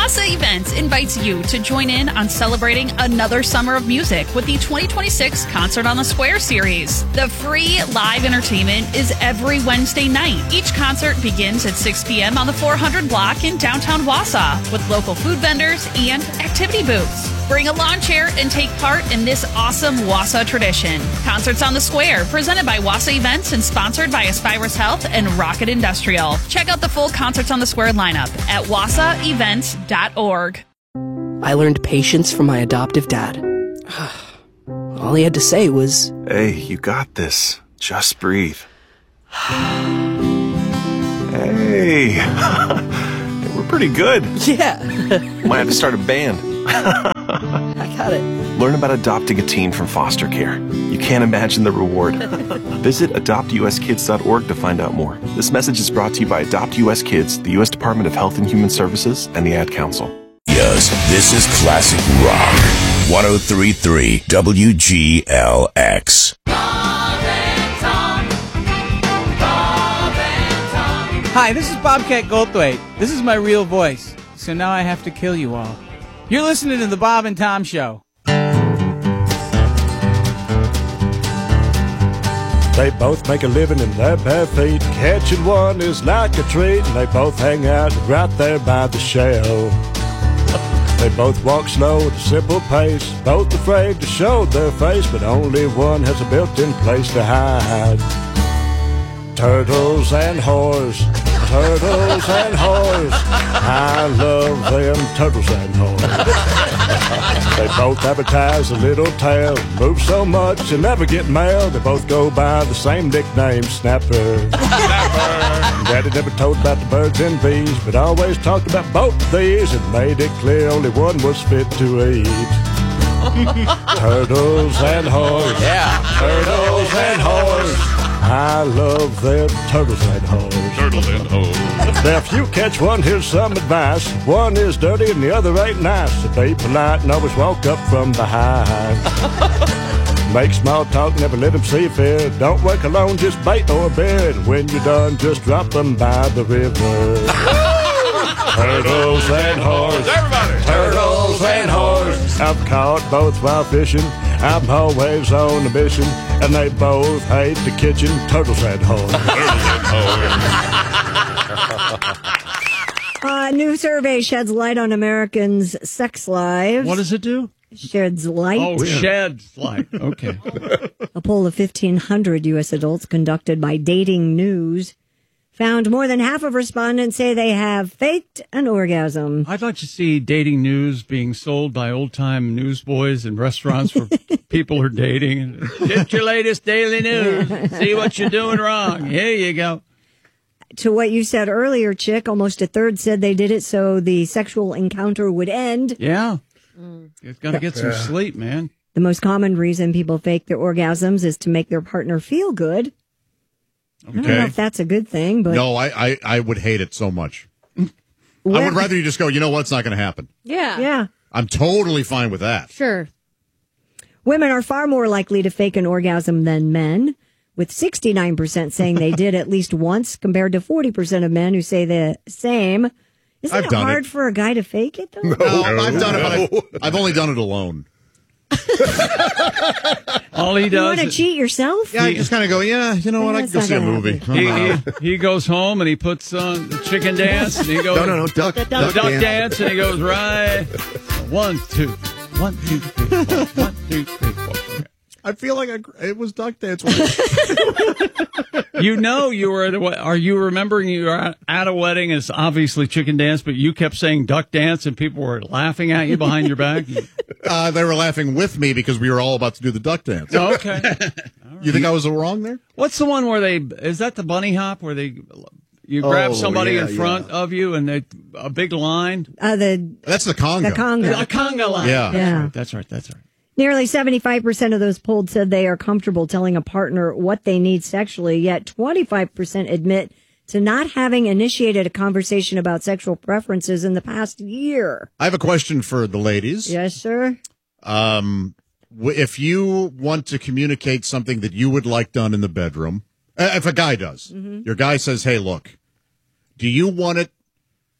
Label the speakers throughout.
Speaker 1: Wassa Events invites you to join in on celebrating another summer of music with the 2026 Concert on the Square series. The free live entertainment is every Wednesday night. Each concert begins at 6 p.m. on the 400 block in downtown Wausau with local food vendors and activity booths. Bring a lawn chair and take part in this awesome Wausau tradition. Concerts on the Square, presented by Wassa Events and sponsored by Aspirus Health and Rocket Industrial. Check out the full Concerts on the Square lineup at wassaevents.org.
Speaker 2: I learned patience from my adoptive dad. All he had to say was,
Speaker 3: "Hey, you got this. Just breathe." Hey, we're pretty good.
Speaker 2: yeah,
Speaker 3: Might have to start a band.
Speaker 2: I got it.
Speaker 3: Learn about adopting a teen from foster care. You can't imagine the reward. Visit adoptuskids.org to find out more. This message is brought to you by Adopt US Kids, the U.S. Department of Health and Human Services, and the Ad Council.
Speaker 4: Yes, this is classic rock. 103.3 WGLX.
Speaker 5: Hi, this is Bobcat Goldthwait. This is my real voice, so now I have to kill you all. You're listening to The Bob and Tom Show.
Speaker 6: They both make a living in their bare feet. Catching one is like a treat, and they both hang out right there by the shell. They both walk slow at a simple pace, both afraid to show their face, but only one has a built-in place to hide. Turtles and whores, turtles and whores. I love them turtles and whores. They both advertise a little tale, move so much and never get mail. They both go by the same nickname, Snapper. Daddy never told about the birds and bees, but always talked about both these and made it clear only one was fit to eat. Turtles and whores,
Speaker 2: Yeah.
Speaker 6: turtles and whores. I love them turtles and whores.
Speaker 7: Turtle and hose.
Speaker 6: Now, if you catch one, here's some advice. One is dirty and the other ain't nice. So be polite and always walk up from behind. Make small talk, never let them see you fear. Don't work alone, just bait or beer. And when you're done, just drop them by the river. Turtles and whores.
Speaker 7: Everybody.
Speaker 6: Turtles and whores. I've caught both while fishing. I'm always on a mission. And they both hate the kitchen. Turtles and whores.
Speaker 8: A new survey sheds light on Americans' sex lives.
Speaker 9: What does it do?
Speaker 8: Sheds light.
Speaker 9: Oh, sheds light. Okay.
Speaker 8: A poll of 1,500 U.S. adults conducted by Dating News found more than half of respondents say they have faked an orgasm.
Speaker 9: I'd like to see dating news being sold by old-time newsboys in restaurants where people are dating. Get your latest daily news. See what you're doing wrong. Here you go.
Speaker 8: To what you said earlier, Chick, almost a third said they did it so the sexual encounter would end.
Speaker 9: Yeah. You've got to get some sleep, man.
Speaker 8: The most common reason people fake their orgasms is to make their partner feel good. I don't know if that's a good thing, but...
Speaker 7: No, I would hate it so much. I would rather you just go, you know what, it's not going to happen.
Speaker 10: Yeah.
Speaker 8: Yeah.
Speaker 7: I'm totally fine with that.
Speaker 10: Sure.
Speaker 8: Women are far more likely to fake an orgasm than men, with 69% saying they did at least once, compared to 40% of men who say the same. Isn't it hard for a guy to fake it, though?
Speaker 7: No, I've done it, but I've only done it alone.
Speaker 9: All he does.
Speaker 8: You want to cheat yourself?
Speaker 7: Yeah, I just kind of go, yeah, you know what, I can go see a movie.
Speaker 9: He goes home and he puts on the chicken dance and he goes
Speaker 7: No, duck
Speaker 9: dance and he goes right 1, 2, 1, 2, 3, 4, 1, 2, 3, 4. Okay.
Speaker 7: I feel like it was duck dance.
Speaker 9: You know, you were at are you remembering you were at a wedding? It's obviously chicken dance, but you kept saying duck dance and people were laughing at you behind your back.
Speaker 7: They were laughing with me because we were all about to do the duck dance.
Speaker 9: Oh, okay.
Speaker 7: You think I was wrong there?
Speaker 9: What's the one where is that the bunny hop where you grab somebody in front of you and a big line?
Speaker 7: That's the conga.
Speaker 8: The conga.
Speaker 9: A conga line.
Speaker 7: Yeah.
Speaker 9: That's right.
Speaker 8: Nearly 75% of those polled said they are comfortable telling a partner what they need sexually, yet 25% admit to not having initiated a conversation about sexual preferences in the past year.
Speaker 7: I have a question for the ladies.
Speaker 8: Yes, sir.
Speaker 7: If you want to communicate something that you would like done in the bedroom, if a guy does, your guy says, hey, look, do you want it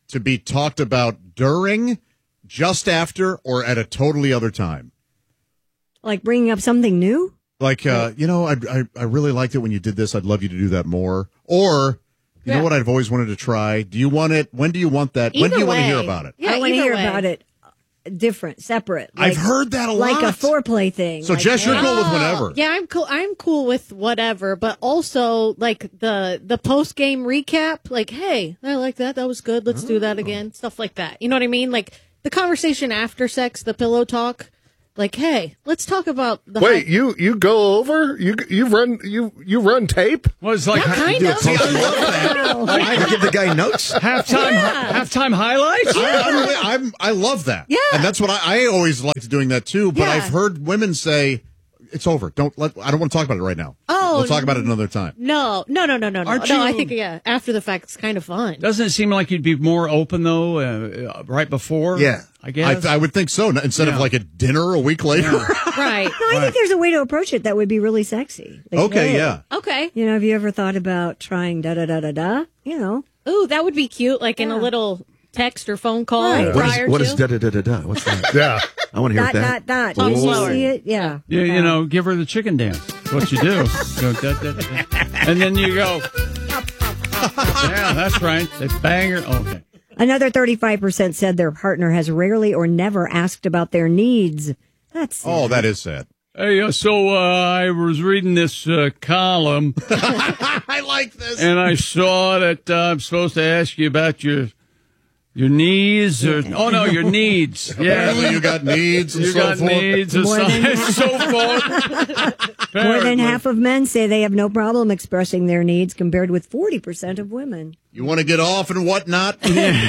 Speaker 7: to be talked about during, just after, or at a totally other time.
Speaker 8: Like bringing up something new?
Speaker 7: Like, I really liked it when you did this. I'd love you to do that more. Or, you know what I've always wanted to try? Do you want it? When do you want that? When do you want to hear about it?
Speaker 8: I want to hear about it different, separate.
Speaker 7: I've heard that a lot.
Speaker 8: Like a foreplay thing.
Speaker 7: So, Jess, you're cool with whatever.
Speaker 10: Yeah, I'm cool. I'm cool with whatever, but also like the post game recap. Like, hey, I like that. That was good. Let's do that again. Stuff like that. You know what I mean? Like the conversation after sex, the pillow talk. Like, hey, let's talk about the.
Speaker 11: Wait, you go over? You run tape?
Speaker 9: Well, it's like
Speaker 10: kind of.
Speaker 12: I give the guy notes.
Speaker 9: Halftime highlights.
Speaker 7: I love that.
Speaker 10: Yeah,
Speaker 7: and that's what I always liked doing that too. But
Speaker 10: Yeah.
Speaker 7: I've heard women say, "It's over. I don't want to talk about it right now.
Speaker 10: Oh,
Speaker 7: we'll talk about it another time."
Speaker 10: No.
Speaker 9: Aren't
Speaker 10: No,
Speaker 9: you-
Speaker 10: I think after the fact, it's kind of fun.
Speaker 9: Doesn't it seem like you'd be more open though, right before?
Speaker 12: Yeah.
Speaker 9: I guess.
Speaker 7: I would think so. Instead of like a dinner a week later.
Speaker 10: Right.
Speaker 8: No, I think there's a way to approach it that would be really sexy. Like,
Speaker 7: Okay,
Speaker 8: hey,
Speaker 7: yeah.
Speaker 10: Okay.
Speaker 8: You know, have you ever thought about trying da-da-da-da-da? You know.
Speaker 10: Ooh, that would be cute. Like in a little text or phone call
Speaker 8: Right.
Speaker 10: prior
Speaker 12: What
Speaker 10: to.
Speaker 12: is da-da-da-da-da? What's that?
Speaker 11: Yeah.
Speaker 12: I want to hear
Speaker 8: Dot,
Speaker 12: that.
Speaker 8: dot. Did you
Speaker 10: slower.
Speaker 8: see it? Yeah.
Speaker 9: You know, give her the chicken dance. That's what you do. You go, da, da, da. And then you go. Yeah, that's right. They bang her. Okay.
Speaker 8: Another 35% said their partner has rarely or never asked about their needs. That's
Speaker 7: Oh, that is sad.
Speaker 9: Hey, so I was reading this column,
Speaker 7: I like this.
Speaker 9: and I saw that I'm supposed to ask you about your needs, or your needs.
Speaker 7: Apparently
Speaker 9: Yeah,
Speaker 7: you got needs and
Speaker 9: you
Speaker 7: so
Speaker 9: got
Speaker 7: forth.
Speaker 9: needs and
Speaker 8: More
Speaker 9: so,
Speaker 8: than-
Speaker 9: so forth.
Speaker 8: More than half of men say they have no problem expressing their needs, compared with 40% of women.
Speaker 7: You want to get off and whatnot?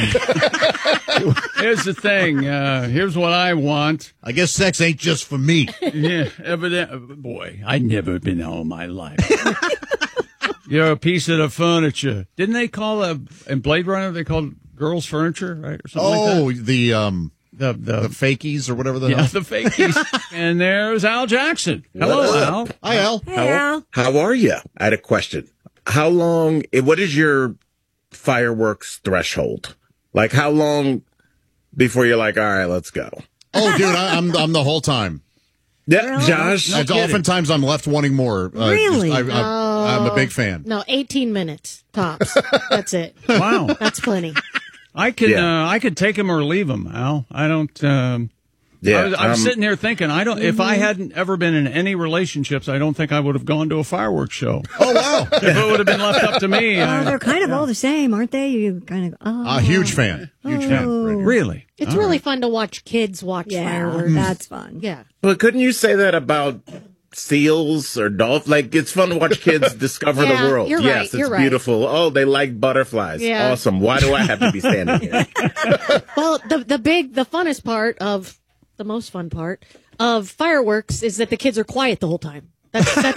Speaker 9: Here's the thing. Here's what I want.
Speaker 7: I guess sex ain't just for me.
Speaker 9: Yeah, evident. Boy, I've never been all my life. You're a piece of the furniture. Didn't they call in Blade Runner? They called girls furniture, right, or something like that?
Speaker 7: The fakies or whatever the
Speaker 9: Yeah,
Speaker 7: hell.
Speaker 9: the fakies. And there's Al Jackson. Hello,
Speaker 13: What's up?
Speaker 9: Al.
Speaker 7: Hi, Al.
Speaker 8: Hey, Al.
Speaker 13: How are you? I had a question. How long? What is your fireworks threshold? Like, how long before you're like, all right, let's go?
Speaker 7: Oh, dude, I'm the whole time.
Speaker 13: Yeah,
Speaker 8: Really?
Speaker 13: Josh.
Speaker 7: And oftentimes I'm left wanting more.
Speaker 8: Really?
Speaker 7: I'm a big fan.
Speaker 10: No, 18 minutes tops. That's it.
Speaker 9: Wow.
Speaker 10: That's plenty.
Speaker 9: I could take him or leave him, Al. I don't.
Speaker 13: Yeah,
Speaker 9: I'm sitting there thinking, if I hadn't ever been in any relationships, I don't think I would have gone to a fireworks show.
Speaker 7: Oh, wow.
Speaker 9: If it would have been left up to me.
Speaker 8: Well, they're kind of all the same, aren't they? You kind of. Oh.
Speaker 7: A huge fan. Huge fan.
Speaker 9: Really?
Speaker 10: It's really fun to watch kids watch
Speaker 8: Yeah,
Speaker 10: fireworks.
Speaker 8: that's fun.
Speaker 10: Yeah.
Speaker 13: But couldn't you say that about seals or dolphins? Like, it's fun to watch kids discover
Speaker 10: Yeah,
Speaker 13: the world.
Speaker 10: you're
Speaker 13: Yes,
Speaker 10: right,
Speaker 13: it's
Speaker 10: you're right.
Speaker 13: beautiful. Oh, they like butterflies.
Speaker 10: Yeah.
Speaker 13: Awesome. Why do I have to be standing here?
Speaker 10: Well, the funnest part of the most fun part of fireworks is that the kids are quiet the whole time. That's the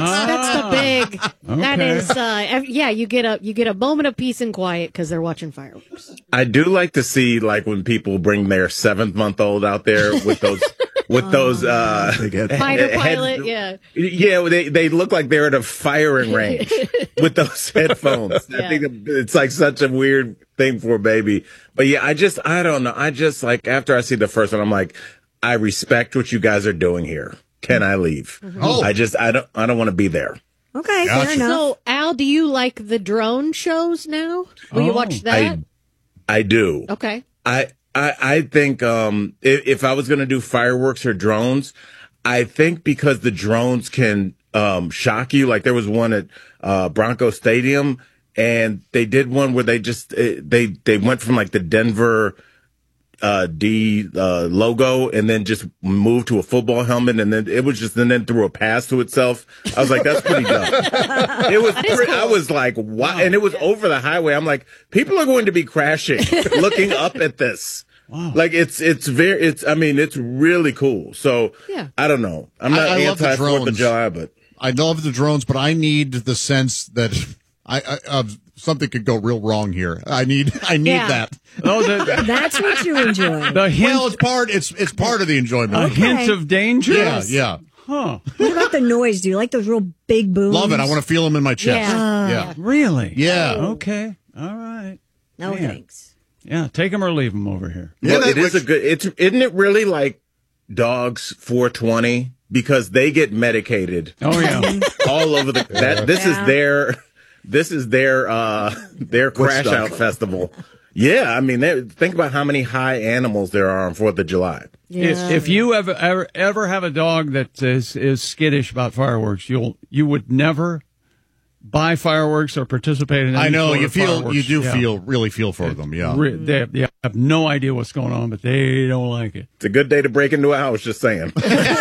Speaker 10: big. That is you get a moment of peace and quiet because they're watching fireworks.
Speaker 13: I do like to see, like, when people bring their 7-month-old out there with those
Speaker 10: Fighter pilot, yeah.
Speaker 13: Yeah, they look like they're at a firing range with those headphones.
Speaker 10: Yeah.
Speaker 13: I think it's like such a weird thing for a baby. But yeah, I don't know. I just, like, after I see the first one, I'm like, I respect what you guys are doing here. Can I leave?
Speaker 7: Oh.
Speaker 13: I don't want to be there.
Speaker 8: Okay,
Speaker 7: Gotcha.
Speaker 8: fair enough.
Speaker 10: So, Al, do you like the drone shows now? Will you watch that?
Speaker 13: I do.
Speaker 10: Okay.
Speaker 13: I think if I was going to do fireworks or drones, I think because the drones can shock you. Like, there was one at Bronco Stadium, and they did one where they just they went from like the Denver logo and then just moved to a football helmet, and then it was just and then threw a pass to itself. I was like, that's pretty dumb. It was cool. I was like, wow. And it was over the highway. I'm like, people are going to be crashing looking up at this. Wow. Like, it's really cool. So
Speaker 10: yeah.
Speaker 13: I don't know. I'm not
Speaker 7: I love the
Speaker 13: anti 4th of
Speaker 7: drones.
Speaker 13: July, but
Speaker 7: I love the drones, but I need the sense that something could go real wrong here. I need that.
Speaker 9: Oh,
Speaker 8: That's what you enjoy.
Speaker 9: The hint,
Speaker 7: Well, it's part of the enjoyment.
Speaker 9: a hint of danger.
Speaker 7: Yeah.
Speaker 9: Huh?
Speaker 8: What about the noise? Do you like those real big booms?
Speaker 7: Love it. I want to feel them in my chest.
Speaker 8: Yeah.
Speaker 7: Yeah.
Speaker 9: Really?
Speaker 7: Yeah.
Speaker 9: Okay. All right.
Speaker 8: No
Speaker 9: Man.
Speaker 8: thanks.
Speaker 9: Yeah, take them or leave them over here.
Speaker 13: Well, isn't it really like dogs 420? Because they get medicated.
Speaker 9: Oh yeah.
Speaker 13: All over this is their crash out festival. Yeah, I mean, think about how many high animals there are on 4th of July.
Speaker 10: Yeah.
Speaker 9: If you ever have a dog that is skittish about fireworks, you would never buy fireworks or participate in any
Speaker 7: I know,
Speaker 9: sort
Speaker 7: you
Speaker 9: of
Speaker 7: feel,
Speaker 9: fireworks.
Speaker 7: you do
Speaker 9: Yeah.
Speaker 7: really feel for them, yeah.
Speaker 9: They have no idea what's going on, but they don't like it.
Speaker 13: It's a good day to break into a house, just saying.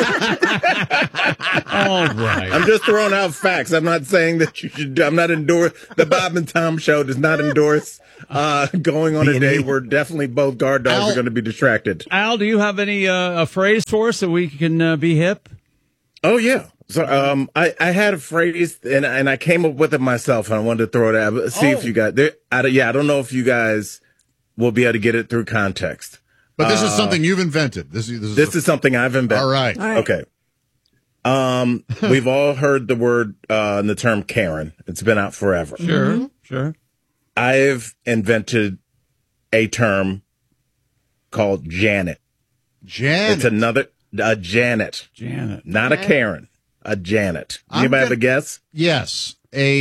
Speaker 9: All right.
Speaker 13: I'm just throwing out facts. I'm not saying that you should. I'm not endorse. The Bob and Tom Show does not endorse going on a day where definitely both guard dogs are going to be distracted.
Speaker 9: Al, do you have any a phrase for us that we can be hip?
Speaker 13: Oh yeah. So I had a phrase and I came up with it myself and I wanted to throw it out. See if you guys. I don't know if you guys will be able to get it through context.
Speaker 7: But this is something you've invented. This
Speaker 13: is something I've invented.
Speaker 7: All right.
Speaker 13: Okay. We've all heard the word the term Karen. It's been out forever.
Speaker 9: Sure.
Speaker 13: I've invented a term called Janet.
Speaker 7: Janet.
Speaker 13: It's a Janet.
Speaker 9: Janet.
Speaker 13: Not a Karen. A Janet. Anybody have a guess?
Speaker 7: Yes.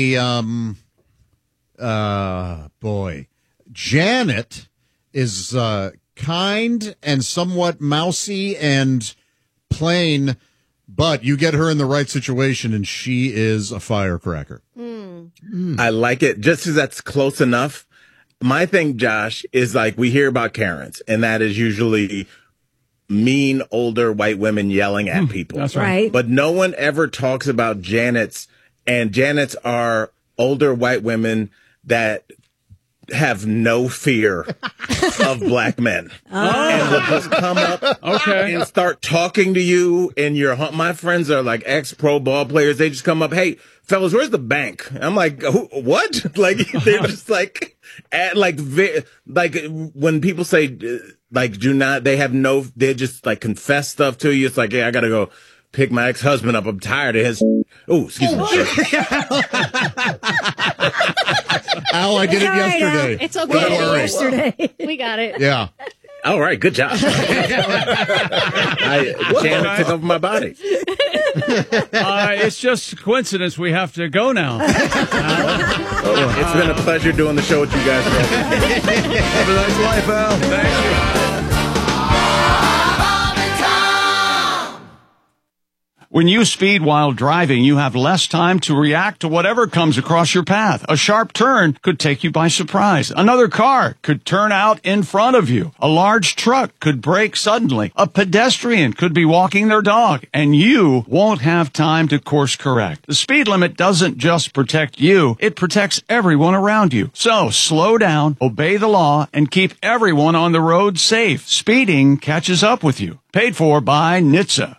Speaker 7: Janet is kind and somewhat mousy and plain, but you get her in the right situation and she is a firecracker.
Speaker 13: I like it just as that's close enough. My thing, Josh, is like we hear about Karens, and that is usually mean older white women yelling at people.
Speaker 9: That's right.
Speaker 13: But no one ever talks about Janets, and Janets are older white women that have no fear of black men. And will just come up and start talking to you. And my friends are like ex-pro ball players. They just come up, hey, fellas, where's the bank? I'm like, what? Like, they're just like, when people say, they just like confess stuff to you. It's like, yeah, I gotta go pick my ex-husband up. I'm tired of his. Oh, excuse me.
Speaker 7: Al, I did it yesterday.
Speaker 10: It's okay.
Speaker 7: Don't worry.
Speaker 8: Yesterday.
Speaker 10: We got it.
Speaker 7: Yeah.
Speaker 13: All right, good job. Janet took over my body.
Speaker 9: It's just a coincidence we have to go now.
Speaker 13: It's been a pleasure doing the show with you guys.
Speaker 12: Have a nice life, Al.
Speaker 9: Thank you. When you speed while driving, you have less time to react to whatever comes across your path. A sharp turn could take you by surprise. Another car could turn out in front of you. A large truck could brake suddenly. A pedestrian could be walking their dog, and you won't have time to course correct. The speed limit doesn't just protect you, it protects everyone around you. So slow down, obey the law, and keep everyone on the road safe. Speeding catches up with you. Paid for by NHTSA.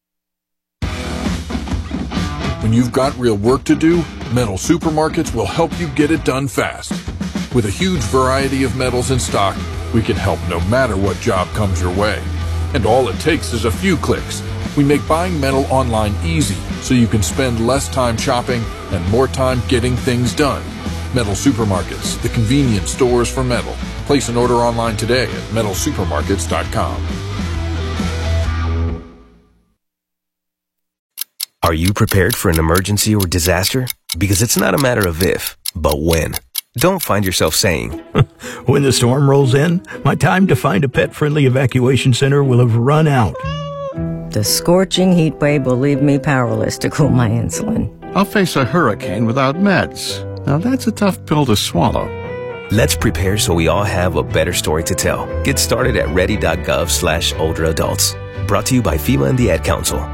Speaker 14: When you've got real work to do, Metal Supermarkets will help you get it done fast. With a huge variety of metals in stock, we can help no matter what job comes your way. And all it takes is a few clicks. We make buying metal online easy, so you can spend less time shopping and more time getting things done. Metal Supermarkets, the convenience stores for metal. Place an order online today at metalsupermarkets.com.
Speaker 15: Are you prepared for an emergency or disaster? Because it's not a matter of if, but when. Don't find yourself saying,
Speaker 16: when the storm rolls in, my time to find a pet-friendly evacuation center will have run out.
Speaker 17: The scorching heat wave will leave me powerless to cool my insulin.
Speaker 18: I'll face a hurricane without meds. Now that's a tough pill to swallow.
Speaker 15: Let's prepare so we all have a better story to tell. Get started at ready.gov/older adults. Brought to you by FEMA and the Ad Council.